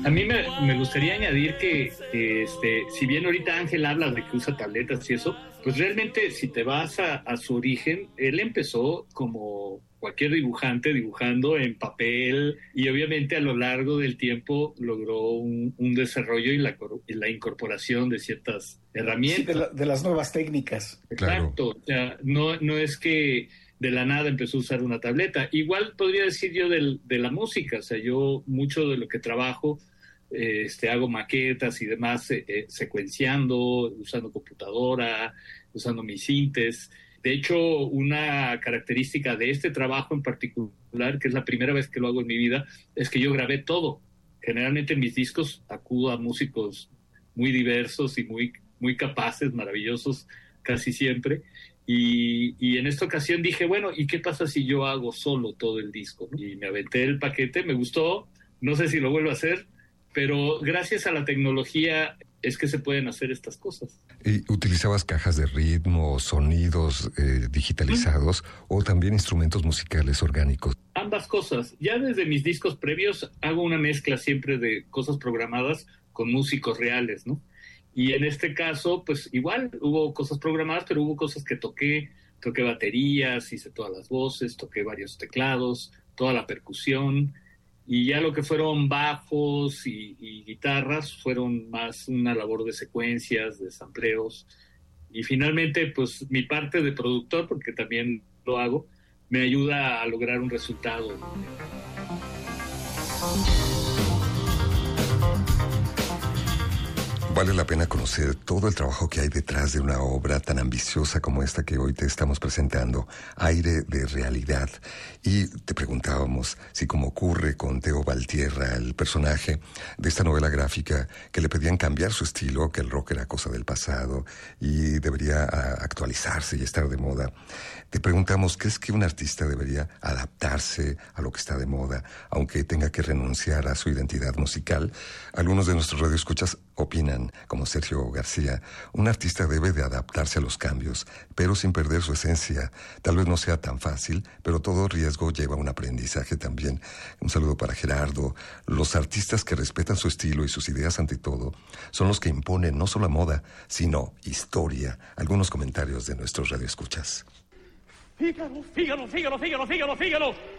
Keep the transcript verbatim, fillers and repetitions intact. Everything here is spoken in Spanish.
A mí me, me gustaría añadir que, que este, si bien ahorita Ángel habla de que usa tabletas y eso, pues realmente si te vas a, a su origen, él empezó como cualquier dibujante dibujando en papel y obviamente a lo largo del tiempo logró un, un desarrollo y la, y la incorporación de ciertas herramientas. Sí, de, la, de las nuevas técnicas. Exacto, claro. O sea, no, no es que de la nada empezó a usar una tableta. Igual podría decir yo del, de la música, o sea, yo mucho de lo que trabajo, eh, este, hago maquetas y demás, eh, eh, secuenciando, usando computadora, usando mis sintes. De hecho, una característica de este trabajo en particular, que es la primera vez que lo hago en mi vida, es que yo grabé todo. Generalmente en mis discos acudo a músicos muy diversos y muy, muy capaces, maravillosos, casi siempre. Y, y en esta ocasión dije, bueno, ¿y qué pasa si yo hago solo todo el disco, ¿no? Y me aventé el paquete, me gustó, no sé si lo vuelvo a hacer, pero gracias a la tecnología es que se pueden hacer estas cosas. ¿Y utilizabas cajas de ritmo, sonidos eh, digitalizados ¿Mm? o también instrumentos musicales orgánicos? Ambas cosas. Ya desde mis discos previos hago una mezcla siempre de cosas programadas con músicos reales, ¿no? Y en este caso, pues igual hubo cosas programadas, pero hubo cosas que toqué, toqué baterías, hice todas las voces, toqué varios teclados, toda la percusión, y ya lo que fueron bajos y, y guitarras fueron más una labor de secuencias, de sampleos, y finalmente, pues mi parte de productor, porque también lo hago, me ayuda a lograr un resultado. Vale la pena conocer todo el trabajo que hay detrás de una obra tan ambiciosa como esta que hoy te estamos presentando, Aire de Realidad. Y te preguntábamos si, como ocurre con Teo Valtierra, el personaje de esta novela gráfica, que le pedían cambiar su estilo, que el rock era cosa del pasado y debería actualizarse y estar de moda. Te preguntamos, ¿crees que un artista debería adaptarse a lo que está de moda, aunque tenga que renunciar a su identidad musical? Algunos de nuestros radioescuchas opinan, como Sergio García, un artista debe de adaptarse a los cambios, pero sin perder su esencia. Tal vez no sea tan fácil, pero todo riesgo lleva un aprendizaje también. Un saludo para Gerardo. Los artistas que respetan su estilo y sus ideas ante todo son los que imponen no solo moda, sino historia. Algunos comentarios de nuestros radioescuchas. Fígaro, Fígaro, Fígaro, Fígaro, Fígaro, Fígaro.